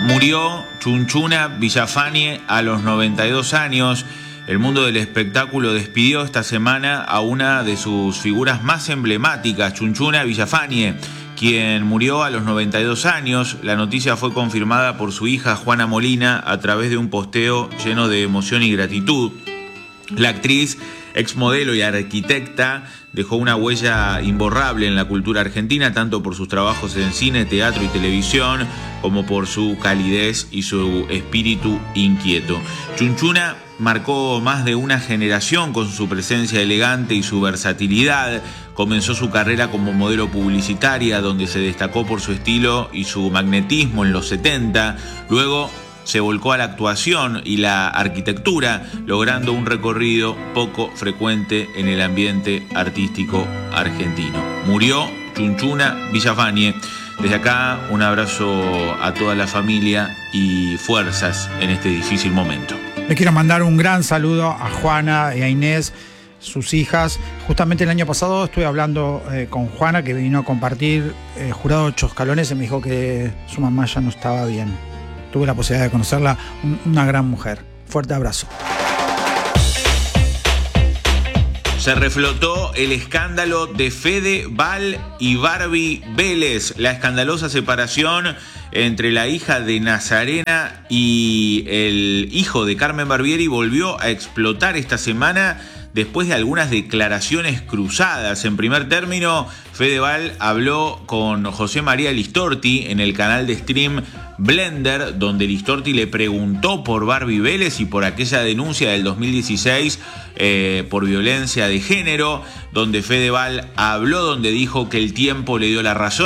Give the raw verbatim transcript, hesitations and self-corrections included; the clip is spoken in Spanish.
Murió Chunchuna Villafañe a los noventa y dos años. El mundo del espectáculo despidió esta semana a una de sus figuras más emblemáticas, Chunchuna Villafañe, quien murió a los noventa y dos años. La noticia fue confirmada por su hija Juana Molina a través de un posteo lleno de emoción y gratitud. La actriz, exmodelo y arquitecta, dejó una huella imborrable en la cultura argentina, tanto por sus trabajos en cine, teatro y televisión, como por su calidez y su espíritu inquieto. Chunchuna marcó más de una generación con su presencia elegante y su versatilidad. Comenzó su carrera como modelo publicitaria, donde se destacó por su estilo y su magnetismo en los setenta. Luego se volcó a la actuación y la arquitectura, logrando un recorrido poco frecuente en el ambiente artístico argentino. Murió Chunchuna Villafañe. Desde acá, un abrazo a toda la familia y fuerzas en este difícil momento. Le quiero mandar un gran saludo a Juana y a Inés, sus hijas. Justamente el año pasado estuve hablando eh, con Juana, que vino a compartir eh, Jurado Ocho Escalones, y me dijo que su mamá ya no estaba bien. Tuve la posibilidad de conocerla, una gran mujer. Fuerte abrazo. Se reflotó el escándalo de Fedeval y Barbie Vélez, la escandalosa separación entre la hija de Nazarena y el hijo de Carmen Barbieri volvió a explotar esta semana después de algunas declaraciones cruzadas. En primer término, Fedeval habló con José María Listorti en el canal de stream Blender, donde Listorti le preguntó por Barbie Vélez y por aquella denuncia del dos mil dieciséis eh, por violencia de género, donde Fedeval habló, donde dijo que el tiempo le dio la razón.